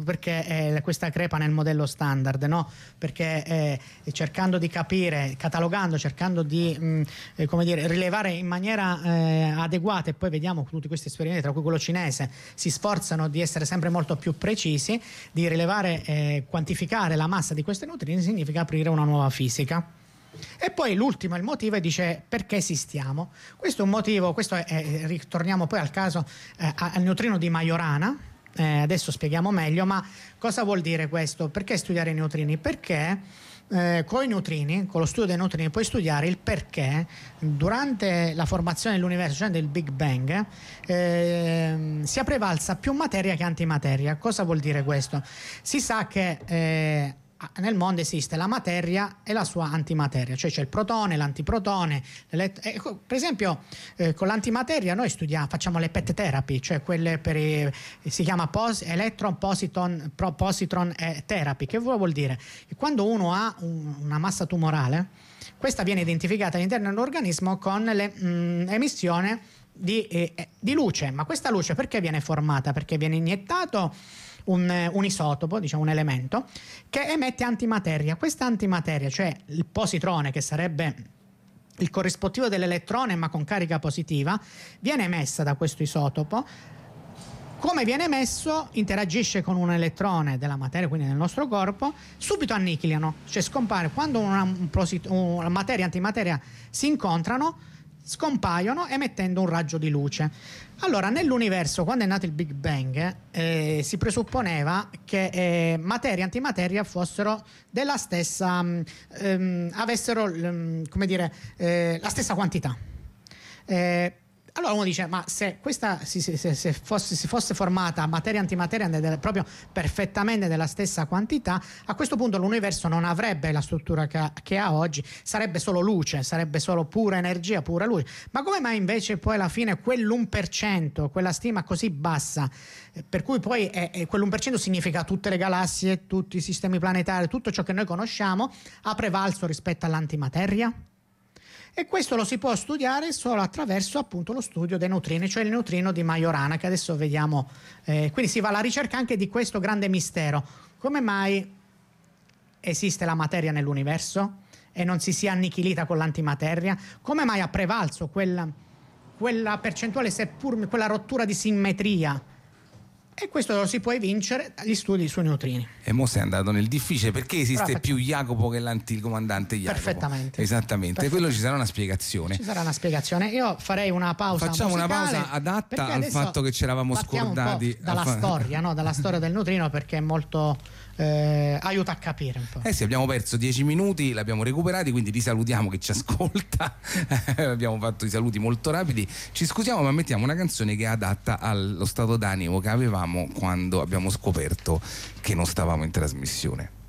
perché questa crepa nel modello standard, no? Perché cercando di capire, catalogando, cercando di come dire, rilevare in maniera adeguata, e poi vediamo tutti questi esperimenti, tra cui quello cinese, si sforzano di essere sempre molto più precisi, di rilevare, quantificare la massa di questi neutrini, significa aprire una nuova fisica. E poi l'ultimo, il motivo, dice perché esistiamo. Questo è un motivo, ritorniamo poi al caso, al neutrino di Majorana. Adesso spieghiamo meglio, ma cosa vuol dire questo? Perché studiare i neutrini? Perché con i neutrini, con lo studio dei neutrini, puoi studiare il perché durante la formazione dell'universo, cioè del Big Bang, sia prevalsa più materia che antimateria. Cosa vuol dire questo? Si sa che nel mondo esiste la materia e la sua antimateria, cioè c'è il protone, l'antiprotone, per esempio con l'antimateria noi facciamo le PET therapy, cioè quelle si chiama electron positron therapy, che vuol dire che quando uno ha una massa tumorale, questa viene identificata all'interno dell'organismo con l'emissione di luce. Ma questa luce perché viene formata? Perché viene iniettato un isotopo, diciamo un elemento, che emette antimateria. Questa antimateria, cioè il positrone, che sarebbe il corrispettivo dell'elettrone ma con carica positiva, viene emessa da questo isotopo. Come viene emesso? Interagisce con un elettrone della materia, quindi nel nostro corpo, subito annichilano, cioè scompare. Quando una materia e antimateria si incontrano, scompaiono emettendo un raggio di luce. Allora, nell'universo, quando è nato il Big Bang, si presupponeva che materia e antimateria fossero della stessa, avessero come dire, la stessa quantità. Allora uno dice, ma se questa si fosse formata materia e antimateria proprio perfettamente della stessa quantità, a questo punto l'universo non avrebbe la struttura che ha oggi, sarebbe solo luce, sarebbe solo pura energia, pura luce. Ma come mai invece poi alla fine quell'1%, quella stima così bassa, per cui poi quell'1% significa tutte le galassie, tutti i sistemi planetari, tutto ciò che noi conosciamo, ha prevalso rispetto all'antimateria? E questo lo si può studiare solo attraverso appunto lo studio dei neutrini, cioè il neutrino di Majorana, che adesso vediamo. Quindi si va alla ricerca anche di questo grande mistero: come mai esiste la materia nell'universo e non si sia annichilita con l'antimateria? Come mai ha prevalso quella percentuale, seppur quella rottura di simmetria? E questo lo si può evincere dagli studi sui neutrini. E mo sei andato nel difficile, perché esiste più Jacopo che l'anticomandante Jacopo? Perfettamente. Esattamente, quello ci sarà una spiegazione. Ci sarà una spiegazione. Io farei una pausa Facciamo musicale, una pausa adatta al fatto che ci eravamo scordati. Dalla storia, no? Dalla storia del neutrino, perché è molto aiuta a capire un po'. Sì, abbiamo perso 10 minuti, l'abbiamo recuperati, quindi li salutiamo chi ci ascolta. Abbiamo fatto i saluti molto rapidi. Ci scusiamo, ma mettiamo una canzone che è adatta allo stato d'animo che avevamo quando abbiamo scoperto che non stavamo in trasmissione.